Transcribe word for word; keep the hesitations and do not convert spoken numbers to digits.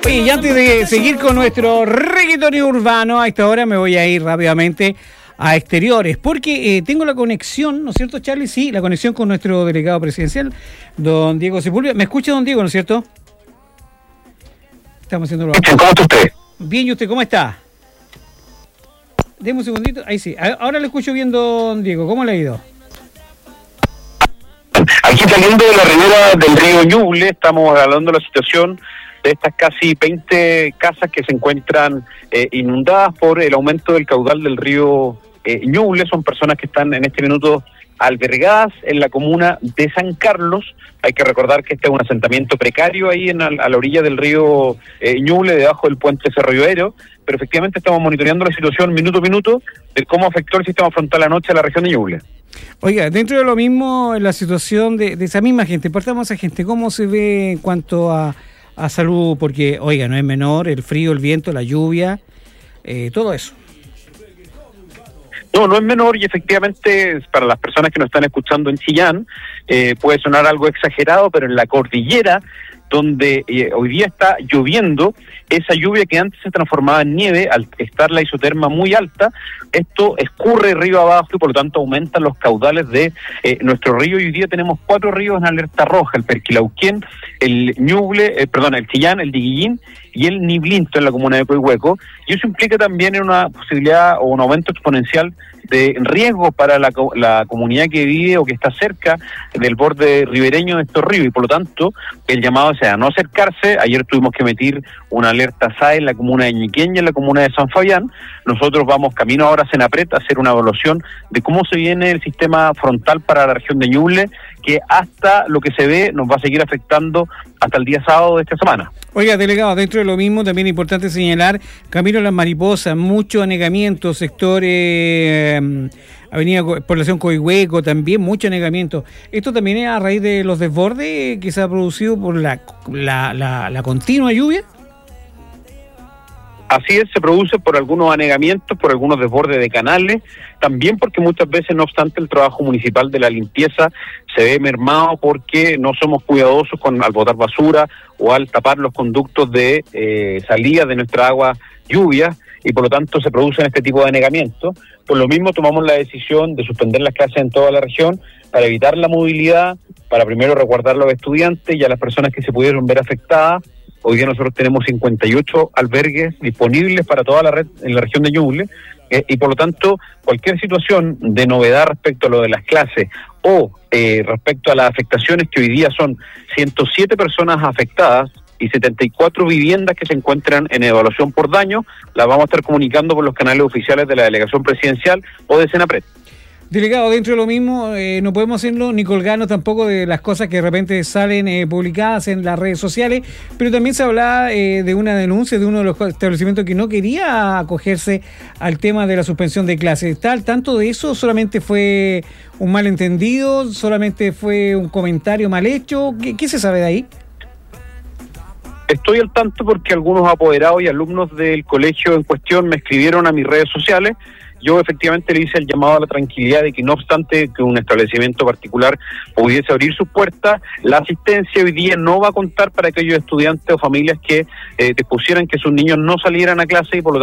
Oye, y antes de seguir con nuestro reggaetón urbano, a esta hora me voy a ir rápidamente a exteriores, porque eh, tengo la conexión, ¿no es cierto, Charlie? Sí, la conexión con nuestro delegado presidencial, don Diego Sepúlveda. ¿Me escucha, don Diego, no es cierto? Estamos haciéndolo. ¿Cómo está usted? Bien, ¿y usted cómo está? Deme un segundito. Ahí sí. Ahora le escucho bien, don Diego. ¿Cómo le ha ido? Aquí saliendo de la ribera del río Ñuble, estamos hablando de la situación de estas casi veinte casas que se encuentran eh, inundadas por el aumento del caudal del río eh, Ñuble. Son personas que están en este minuto albergadas en la comuna de San Carlos. Hay que recordar que este es un asentamiento precario ahí en, a, a la orilla del río eh, Ñuble, debajo del puente Cerrilloero, pero efectivamente estamos monitoreando la situación minuto a minuto de cómo afectó el sistema frontal anoche a la región de Ñuble. Oiga, dentro de lo mismo, la situación de, de esa misma gente, partamos a esa gente, ¿cómo se ve en cuanto a, a salud? Porque, oiga, no es menor, el frío, el viento, la lluvia, eh, todo eso. No, no es menor y efectivamente para las personas que nos están escuchando en Chillán eh, puede sonar algo exagerado, pero en la cordillera, donde eh, hoy día está lloviendo, esa lluvia que antes se transformaba en nieve, al estar la isoterma muy alta, esto escurre río abajo y por lo tanto aumentan los caudales de eh, nuestro río. Y hoy día tenemos cuatro ríos en alerta roja: el Perquilauquén, el Ñuble, eh, perdón, el Chillán, el Diguillín y el Niblinto en la comuna de Coihueco, y eso implica también en una posibilidad o un aumento exponencial de riesgo para la, la comunidad que vive o que está cerca del borde ribereño de estos ríos, y por lo tanto el llamado sea a no acercarse. Ayer tuvimos que emitir una alerta S A E en la comuna de Ñiquén y en la comuna de San Fabián. Nosotros vamos camino ahora a Senapret a hacer una evaluación de cómo se viene el sistema frontal para la región de Ñuble, que hasta lo que se ve nos va a seguir afectando hasta el día sábado de esta semana. Oiga, delegado, dentro de lo mismo también es importante señalar Camino a las Mariposas, mucho anegamiento, sector eh, Avenida Población Coihueco, también mucho anegamiento. ¿Esto también es a raíz de los desbordes que se ha producido por la, la, la, la continua lluvia? Así es, se produce por algunos anegamientos, por algunos desbordes de canales, también porque muchas veces, no obstante, el trabajo municipal de la limpieza se ve mermado porque no somos cuidadosos con al botar basura o al tapar los conductos de eh, salida de nuestra agua lluvia, y por lo tanto se producen este tipo de anegamientos. Por lo mismo tomamos la decisión de suspender las clases en toda la región para evitar la movilidad, para primero resguardar a los estudiantes y a las personas que se pudieron ver afectadas. Hoy día nosotros tenemos cincuenta y ocho albergues disponibles para toda la red en la región de Ñuble, eh, y por lo tanto cualquier situación de novedad respecto a lo de las clases o eh, respecto a las afectaciones, que hoy día son ciento siete personas afectadas y setenta y cuatro viviendas que se encuentran en evaluación por daño, las vamos a estar comunicando por los canales oficiales de la Delegación Presidencial o de Senapred. Delegado, dentro de lo mismo, eh, no podemos hacerlo ni colgarnos tampoco de las cosas que de repente salen eh, publicadas en las redes sociales, pero también se hablaba eh, de una denuncia de uno de los establecimientos que no quería acogerse al tema de la suspensión de clases. ¿Está al tanto de eso? ¿Solamente fue un malentendido? ¿Solamente fue un comentario mal hecho? ¿Qué, qué se sabe de ahí? Estoy al tanto porque algunos apoderados y alumnos del colegio en cuestión me escribieron a mis redes sociales. Yo efectivamente le hice el llamado a la tranquilidad de que no obstante que un establecimiento particular pudiese abrir sus puertas, la asistencia hoy día no va a contar para aquellos estudiantes o familias que eh, dispusieran que sus niños no salieran a clase y por lo